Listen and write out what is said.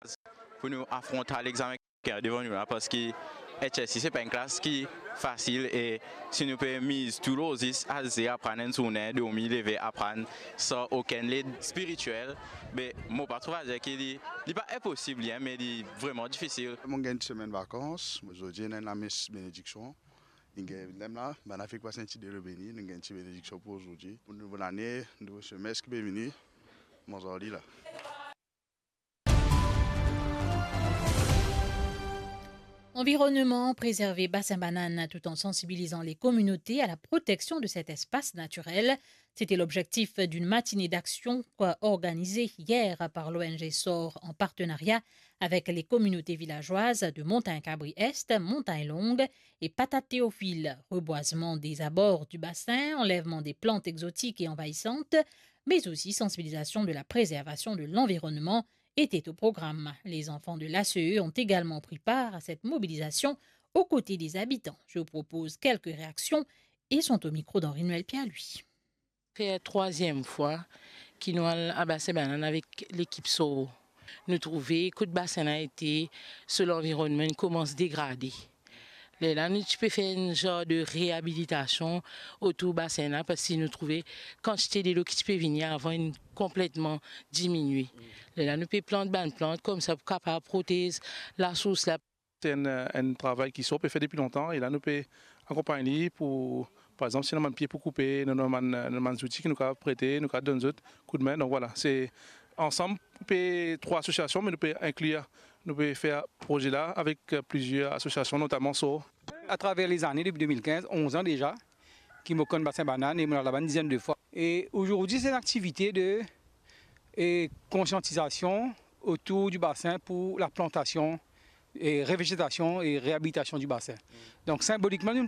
Pour nous affronter l'examen devant nous là, parce que HSC c'est pas une classe qui est facile et si nous pouvons mise tout l'osis à apprendre une journée, dormir, lever, apprendre sans aucun aide spirituel, mais moi pas trouver qu'il n'est pas impossible, mais il est vraiment difficile. Mon gain de semaine de vacances, aujourd'hui on a la messe bénédiction. Nous avons là, fait quoi sentir de revenir, nous avons une bénédiction pour aujourd'hui. Pour une nouvelle année, nous semestre qui est venu, mon aujourd'hui là. Environnement, préserver Bassin Banane tout en sensibilisant les communautés à la protection de cet espace naturel. C'était l'objectif d'une matinée d'action organisée hier par l'ONG SOR en partenariat avec les communautés villageoises de Montagne-Cabri-Est, Montagne-Longue et Patate-Théophile. Reboisement des abords du bassin, enlèvement des plantes exotiques et envahissantes, mais aussi sensibilisation de la préservation de l'environnement était au programme. Les enfants de l'ACE ont également pris part à cette mobilisation aux côtés des habitants. Je vous propose quelques réactions et sont au micro d'Henri-Noël Pierre-Louis. C'est la troisième fois qu'ils nous à Bassin Banane avec l'équipe SOR. Nous trouvons que le bassin a été, sur l'environnement, commence à dégrader. Là, nous pouvons faire un genre de réhabilitation autour du bassin parce que nous trouvons quantité de l'eau qui peut venir avant une complètement diminuer. Là, nous pouvons planter des plantes comme ça pour capable protéger la source. C'est un travail qui s'est fait depuis longtemps et là, nous pouvons accompagner pour. Par exemple, si nous avons un pied pour couper, nous avons des outils qui nous peuvent prêter, nous pouvons donner un coup de main. Donc voilà, c'est ensemble, nous pouvons 3 associations, mais nous pouvons inclure, nous pouvons faire ce projet-là avec plusieurs associations, notamment SOR. À travers les années, depuis 2015, 11 ans déjà, qui me connaissent Bassin Banane et me là-bas une dizaine de fois. Et aujourd'hui, c'est une activité de conscientisation autour du bassin pour la plantation, et révégétation et réhabilitation du bassin. Donc symboliquement, nous